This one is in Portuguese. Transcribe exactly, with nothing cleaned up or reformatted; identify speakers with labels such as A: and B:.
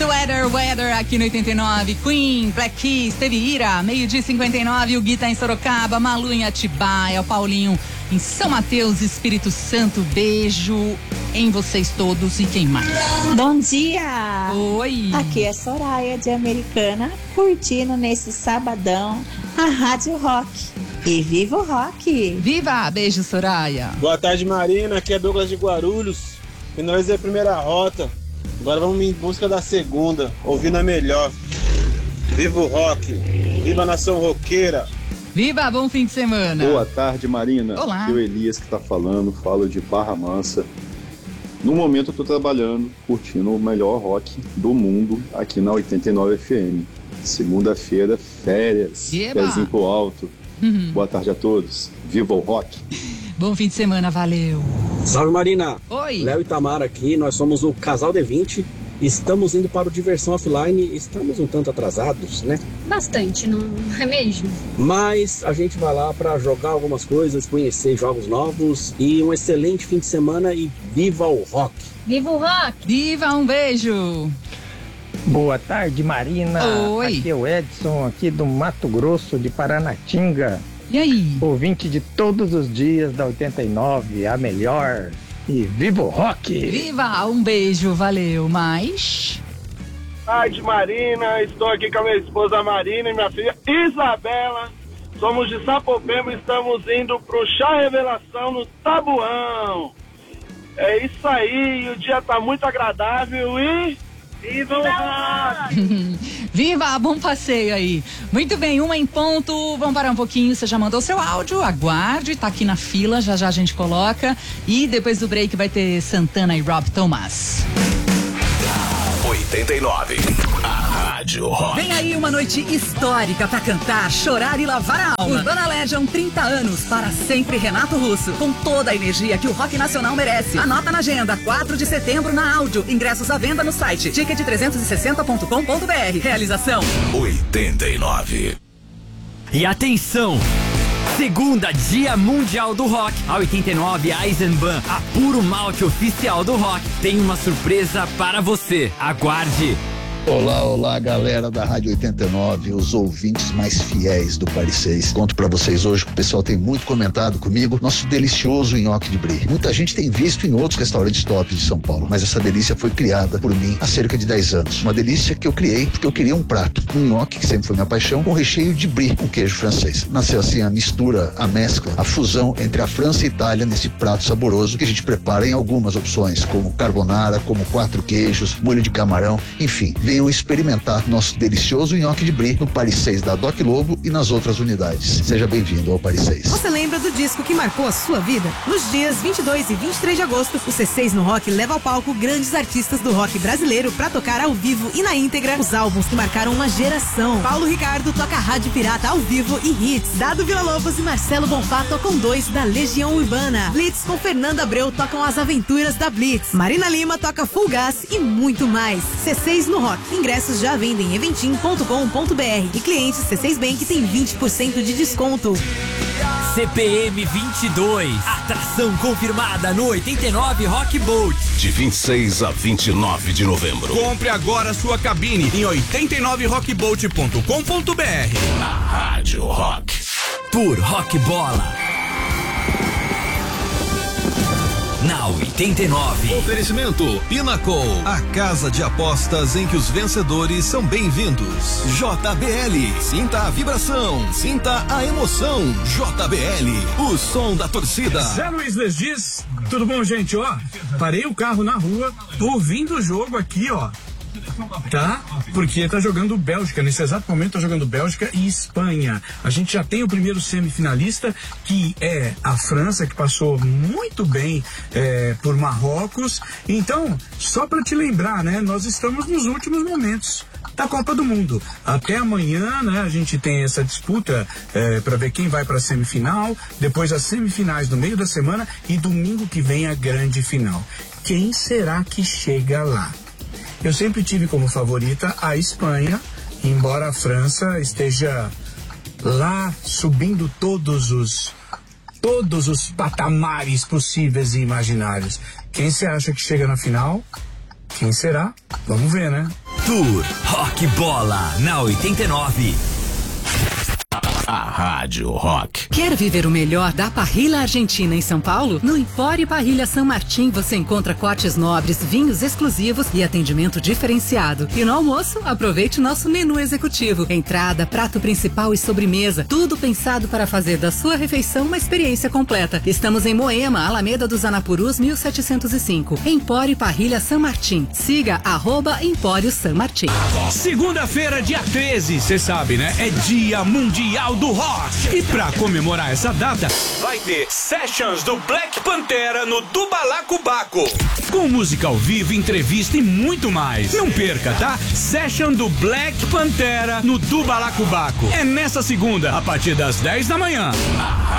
A: Sweater Weather aqui no oitenta e nove. Queen, Black Keys, teve Ira, meio-dia e cinquenta e nove. O Gui tá em Sorocaba, Malu em Atibaia, o Paulinho em São Mateus, Espírito Santo. Beijo em vocês todos e quem mais?
B: Bom dia!
A: Oi!
B: Aqui é Soraya de Americana, curtindo nesse sabadão a Rádio Rock. E viva o rock!
A: Viva! Beijo, Soraya!
C: Boa tarde, Marina. Aqui é Douglas de Guarulhos. Finalizei a primeira rota. Agora vamos em busca da segunda, ouvindo a melhor. Viva o rock! Viva a nação roqueira!
A: Viva, bom fim de semana!
D: Boa tarde, Marina.
A: Olá!
D: Aqui é o Elias que tá falando, falo de Barra Mansa. No momento eu tô trabalhando, curtindo o melhor rock do mundo aqui na oitenta e nove F M. Segunda-feira, férias,
A: Eba!
D: pezinho pro alto. Uhum. Boa tarde a todos. Viva o rock!
A: Bom fim de semana, valeu!
E: Salve, Marina!
A: Oi!
E: Léo e Tamara aqui, nós somos o Casal D vinte. Estamos indo para o Diversão Offline. Estamos um tanto atrasados, né?
F: Bastante, não é mesmo?
E: Mas a gente vai lá para jogar algumas coisas, conhecer jogos novos e um excelente fim de semana e viva o rock!
F: Viva o rock!
A: Viva, um beijo!
G: Boa tarde, Marina.
A: Oi.
G: Aqui é o Edson, aqui do Mato Grosso, de Paranatinga.
A: E aí?
G: Ouvinte de todos os dias da oitenta e nove, a melhor. E viva o rock!
A: Viva, um beijo, valeu. Mais?
C: Boa tarde, Marina. Estou aqui com a minha esposa Marina e minha filha Isabela. Somos de Sapopemba e estamos indo pro Chá Revelação no Tabuão. É isso aí, o dia tá muito agradável e... Viva o rock!
A: Viva, bom passeio aí. Muito bem, uma em ponto. Vamos parar um pouquinho. Você já mandou seu áudio? Aguarde, tá aqui na fila. Já já a gente coloca. E depois do break vai ter Santana e Rob Thomas.
H: oitenta e nove. A Rádio Rock.
A: Vem aí uma noite histórica pra cantar, chorar e lavar a alma. Urbana Legend, trinta anos, para sempre Renato Russo, com toda a energia que o rock nacional merece. Anota na agenda, quatro de setembro na Áudio. Ingressos à venda no site ticket trezentos e sessenta ponto com ponto br. Realização
H: oitenta e nove.
I: E atenção! Segunda Dia Mundial do Rock. A oitenta e nove Eisenbahn, a puro malte oficial do rock, tem uma surpresa para você. Aguarde!
J: Olá, olá, galera da Rádio oitenta e nove, os ouvintes mais fiéis do Paris seis. Conto pra vocês hoje que o pessoal tem muito comentado comigo, nosso delicioso nhoque de brie. Muita gente tem visto em outros restaurantes tops de São Paulo, mas essa delícia foi criada por mim há cerca de dez anos. Uma delícia que eu criei porque eu queria um prato, um nhoque, que sempre foi minha paixão, com recheio de brie, com queijo francês. Nasceu assim a mistura, a mescla, a fusão entre a França e a Itália nesse prato saboroso que a gente prepara em algumas opções, como carbonara, como quatro queijos, molho de camarão, enfim. Venham experimentar nosso delicioso nhoque de brie no Paris seis da Doc Lobo e nas outras unidades. Seja bem-vindo ao Paris seis.
K: Você lembra do disco que marcou a sua vida? Nos dias vinte e dois e vinte e três de agosto, o C seis no Rock leva ao palco grandes artistas do rock brasileiro pra tocar ao vivo e na íntegra os álbuns que marcaram uma geração. Paulo Ricardo toca Rádio Pirata ao vivo e hits. Dado Villa-Lobos e Marcelo Bonfá tocam dois da Legião Urbana. Blitz com Fernanda Abreu tocam As Aventuras da Blitz. Marina Lima toca Full Gas e muito mais. C seis no Rock. Ingressos já vendem em eventim ponto com ponto br e clientes C seis Bank tem vinte por cento de desconto.
I: C P M vinte e dois, atração confirmada no oitenta e nove Rock Boat.
H: De vinte e seis a vinte e nove de novembro.
L: Compre agora sua cabine em oitenta e nove rock boat ponto com ponto br.
H: Na Rádio Rock.
I: Por Rock Bola. Na oitenta e nove.
L: Oferecimento Pinnacle, a casa de apostas em que os vencedores são bem-vindos. J B L, sinta a vibração, sinta a emoção. J B L, o som da torcida.
M: Zé Luiz Lesdiz, tudo bom, gente? Ó, parei o carro na rua, tô ouvindo o jogo aqui, ó. Tá? Porque tá jogando Bélgica, nesse exato momento tá jogando Bélgica e Espanha. A gente já tem o primeiro semifinalista, que é a França, que passou muito bem é, por Marrocos. Então, só para te lembrar, né? Nós estamos nos últimos momentos da Copa do Mundo. Até amanhã, né? A gente tem essa disputa é, para ver quem vai para a semifinal, depois as semifinais no meio da semana e domingo que vem a grande final. Quem será que chega lá? Eu sempre tive como favorita a Espanha, embora a França esteja lá subindo todos os todos os patamares possíveis e imaginários. Quem você acha que chega na final? Quem será? Vamos ver, né?
I: Tour Rock Bola na oitenta e nove.
H: A Rádio Rock.
A: Quer viver o melhor da parrilha argentina em São Paulo? No Empório Parrilha San Martín você encontra cortes nobres, vinhos exclusivos e atendimento diferenciado. E no almoço, aproveite nosso menu executivo. Entrada, prato principal e sobremesa. Tudo pensado para fazer da sua refeição uma experiência completa. Estamos em Moema, Alameda dos Anapurus, mil setecentos e cinco. Empório Parrilha San Martín. Siga arroba Empório San Martín.
N: Segunda-feira, dia treze, você sabe, né? É Dia Mundial do Rock. E pra comemorar essa data, vai ter Sessions do Black Pantera no Dubalacubaco. Com música ao vivo, entrevista e muito mais. Não perca, tá? Session do Black Pantera no Dubalacubaco. É nessa segunda, a partir das dez da manhã.